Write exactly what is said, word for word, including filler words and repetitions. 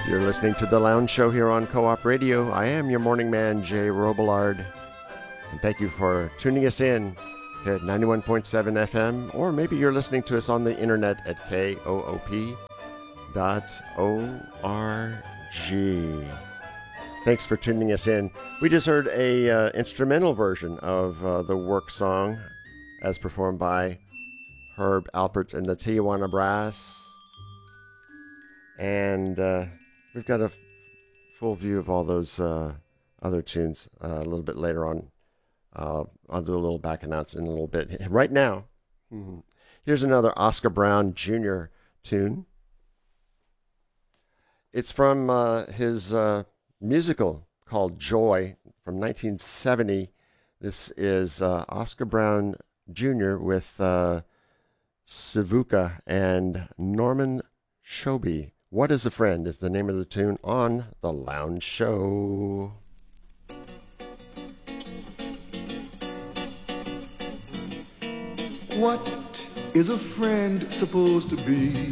You're listening to The Lounge Show here on Co-op Radio. I am your morning man, Jay Robillard. And thank you for tuning us in here at ninety-one point seven F M, or maybe you're listening to us on the internet at K O O P dot O R G. Thanks for tuning us in. We just heard a uh, instrumental version of uh, the work song as performed by Herb Alpert and the Tijuana Brass. And uh, we've got a f- full view of all those uh, other tunes uh, a little bit later on. Uh, I'll do a little back announce in a little bit. Right now, mm-hmm. Here's another Oscar Brown Junior tune. It's from uh, his uh, musical called Joy from nineteen seventy. This is uh, Oscar Brown Junior with uh, Savuka and Norman Shobi. What is a Friend is the name of the tune on The Lounge Show. What is a friend supposed to be?